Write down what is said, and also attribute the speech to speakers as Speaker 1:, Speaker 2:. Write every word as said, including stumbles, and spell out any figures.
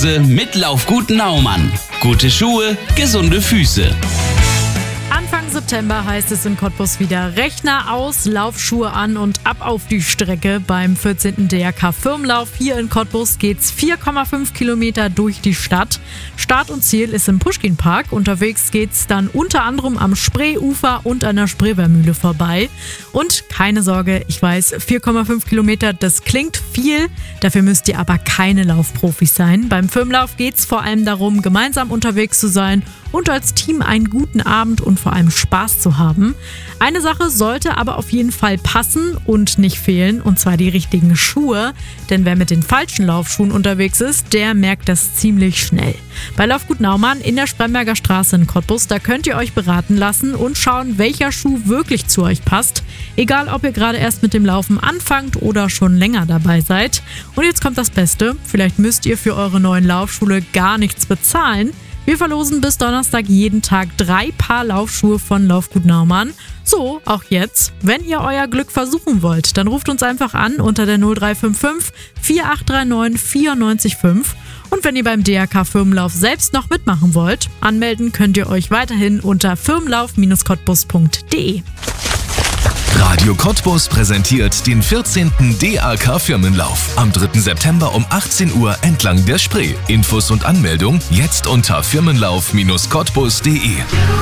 Speaker 1: Mit Laufgut Naumann. Gute Schuhe, gesunde Füße.
Speaker 2: Anfang September heißt es in Cottbus wieder Rechner aus, Laufschuhe an und ab auf die Strecke. Beim vierzehnten D R K Firmenlauf hier in Cottbus geht's vier Komma fünf Kilometer durch die Stadt. Start und Ziel ist im Puschkinpark. Unterwegs geht's dann unter anderem am Spreeufer und an der Spreewärmühle vorbei. Und keine Sorge, ich weiß, vier Komma fünf Kilometer, das klingt viel. Dafür müsst ihr aber keine Laufprofis sein. Beim Firmenlauf geht's vor allem darum, gemeinsam unterwegs zu sein und als Team einen guten Abend und vor allem Spaß zu haben. Eine Sache sollte aber auf jeden Fall passen und nicht fehlen, und zwar die richtigen Schuhe. Denn wer mit den falschen Laufschuhen unterwegs ist, der merkt das ziemlich schnell. Bei Laufgut Naumann in der Spremberger Straße in Cottbus, da könnt ihr euch beraten lassen und schauen, welcher Schuh wirklich zu euch passt. Egal, ob ihr gerade erst mit dem Laufen anfangt oder schon länger dabei seid. Und jetzt kommt das Beste, vielleicht müsst ihr für eure neuen Laufschuhe gar nichts bezahlen. Wir verlosen bis Donnerstag jeden Tag drei Paar Laufschuhe von Laufgut Naumann. So, auch jetzt. Wenn ihr euer Glück versuchen wollt, dann ruft uns einfach an unter der null drei fünf fünf, vier acht drei neun, vier neun fünf. Und wenn ihr beim D R K Firmenlauf selbst noch mitmachen wollt, anmelden könnt ihr euch weiterhin unter firmenlauf Cottbus punkt de.
Speaker 3: Radio Cottbus präsentiert den vierzehnten D A K Firmenlauf am dritten September um achtzehn Uhr entlang der Spree. Infos und Anmeldung jetzt unter firmenlauf Cottbus punkt de.